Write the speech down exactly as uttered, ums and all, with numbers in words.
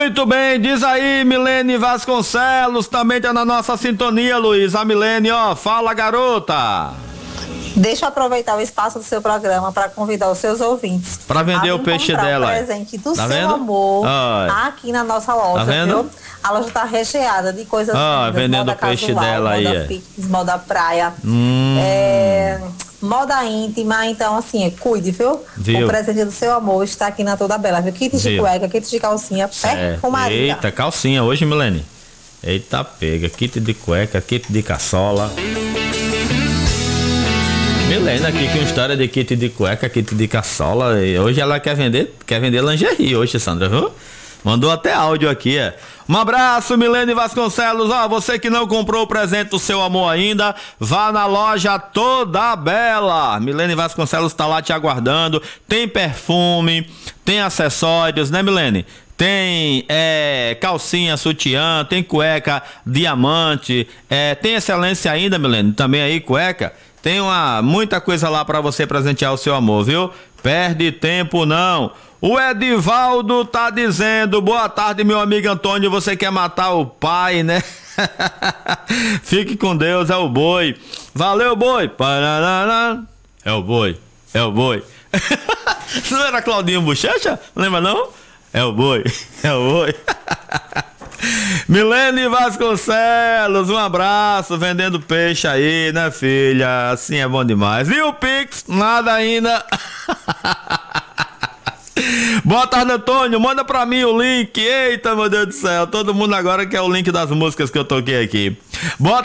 Muito bem, diz aí, Milene Vasconcelos, também tá na nossa sintonia, Luiz. A Milene, ó, fala, garota. Deixa eu aproveitar o espaço do seu programa para convidar os seus ouvintes para vender o peixe dela. Um presente do tá seu vendo? amor Ai. aqui na nossa loja, tá vendo? viu? A loja tá recheada de coisas ah, lindas, vendendo moda o peixe casual, dela moda aí. fitness, moda praia, hum. é, moda íntima, então assim, cuide, viu? viu? O presente do seu amor está aqui na Toda Bela, viu? Kit de cueca, kit de calcinha, perfumaria. Eita, calcinha hoje, Milene. Eita, pega, kit de cueca, kit de caçola. Milena aqui com história de kit de cueca, kit de caçola. Hoje ela quer vender, quer vender lingerie hoje, Sandra, viu? Mandou até áudio aqui, é. Um abraço, Milene Vasconcelos. Ó, você que não comprou o presente do seu amor ainda, vá na loja Toda Bela. Milene Vasconcelos tá lá te aguardando. Tem perfume, tem acessórios, né, Milene? Tem é, calcinha, sutiã, tem cueca, diamante, é, tem excelência ainda, Milene, também aí, cueca. Tem uma, muita coisa lá pra você presentear o seu amor, viu? Perde tempo não. O Edivaldo tá dizendo, boa tarde, meu amigo Antônio, você quer matar o pai, né? Fique com Deus, é o boi. Valeu, boi. Parará. É o boi, é o boi. Não era Claudinho Bochecha? Lembra não? É o boi, é o boi. Milene Vasconcelos, um abraço, vendendo peixe aí, né, filha? Assim é bom demais. E o Pix? Nada ainda. Boa tarde, Antônio, manda pra mim o link. Eita, meu Deus do céu, todo mundo agora quer o link das músicas que eu toquei aqui. Boa